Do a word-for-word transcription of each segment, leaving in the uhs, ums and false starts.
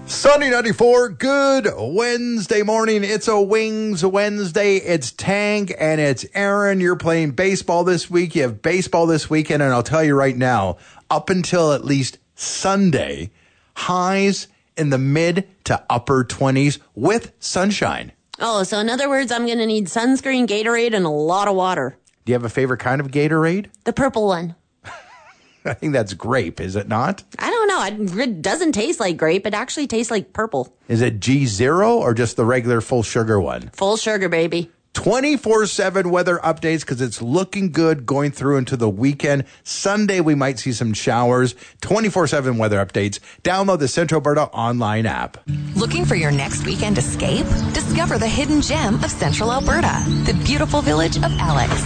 Sunny ninety-four, good Wednesday morning. It's a Wings Wednesday. It's Tank and it's Aaron. You're playing baseball this week. You have baseball this weekend. And I'll tell you right now, up until at least Sunday, highs in the mid to upper twenties with sunshine. Oh, so in other words, I'm going to need sunscreen, Gatorade, and a lot of water. Do you have a favorite kind of Gatorade? The purple one. I think that's grape, is it not? I don't know. It doesn't taste like grape. It actually tastes like purple. Is it G zero or just the regular full sugar one? Full sugar, baby. twenty-four seven weather updates because it's looking good going through into the weekend. Sunday, we might see some showers. twenty-four seven weather updates. Download the Central Alberta online app. Looking for your next weekend escape? Discover the hidden gem of Central Alberta, the beautiful village of Alex.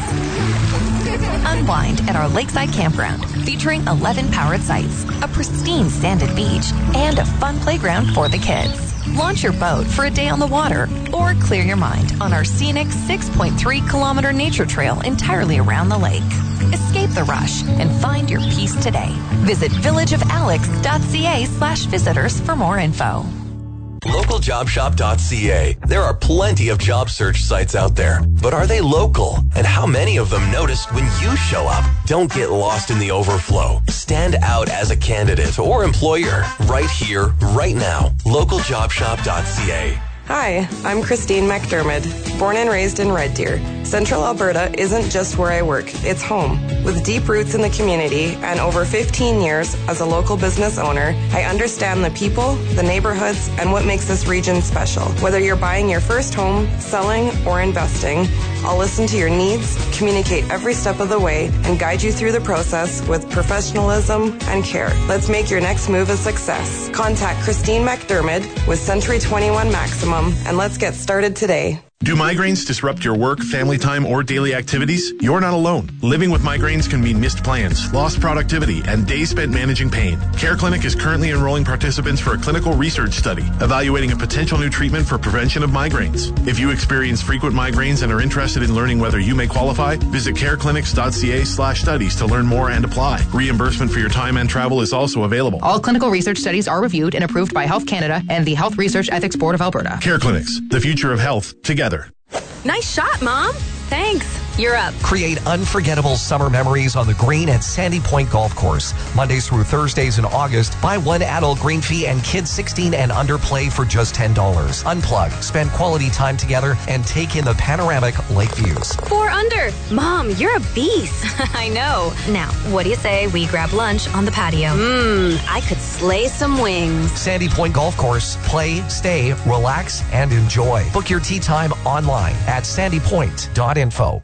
Unwind at our lakeside campground, featuring eleven powered sites, a pristine sanded beach, and a fun playground for the kids. Launch your boat for a day on the water, or clear your mind on our scenic six point three kilometer nature trail entirely around the lake. Escape the rush and find your peace today. Visit villageofalex.ca slash visitors for more info. local job shop dot c a. There are plenty of job search sites out there, but are they local? And how many of them noticed when you show up? Don't get lost in the overflow. Stand out as a candidate or employer right here, right now. local job shop dot c a. Hi, I'm Christine McDermott, born and raised in Red Deer. Central Alberta isn't just where I work, it's home. With deep roots in the community and over fifteen years as a local business owner, I understand the people, the neighborhoods, and what makes this region special. Whether you're buying your first home, selling, or investing, I'll listen to your needs, communicate every step of the way, and guide you through the process with professionalism and care. Let's make your next move a success. Contact Christine McDermott with Century twenty-one Maximum, and let's get started today. Do migraines disrupt your work, family time, or daily activities? You're not alone. Living with migraines can mean missed plans, lost productivity, and days spent managing pain. Care Clinic is currently enrolling participants for a clinical research study evaluating a potential new treatment for prevention of migraines. If you experience frequent migraines and are interested in learning whether you may qualify, visit careclinics.ca slash studies to learn more and apply. Reimbursement for your time and travel is also available. All clinical research studies are reviewed and approved by Health Canada and the Health Research Ethics Board of Alberta. Care Clinics, the future of health, together. Nice shot, Mom. Thanks. You're up. Create unforgettable summer memories on the green at Sandy Point Golf Course. Mondays through Thursdays in August, buy one adult green fee and kids sixteen and under play for just ten dollars. Unplug, spend quality time together, and take in the panoramic lake views. Four under. Mom, you're a beast. I know. Now, what do you say we grab lunch on the patio? Mmm, I could slay some wings. Sandy Point Golf Course. Play, stay, relax, and enjoy. Book your tee time online at sandy point dot info.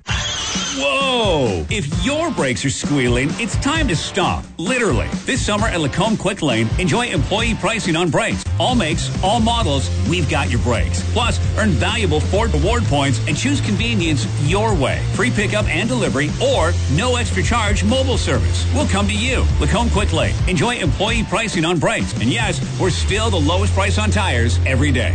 Whoa! If your brakes are squealing, it's time to stop. Literally. This summer at Lacombe Quick Lane, enjoy employee pricing on brakes. All makes, all models, we've got your brakes. Plus, earn valuable Ford Award points and choose convenience your way. Free pickup and delivery or no extra charge mobile service. We'll come to you. Lacombe Quick Lane. Enjoy employee pricing on brakes. And yes, we're still the lowest price on tires every day.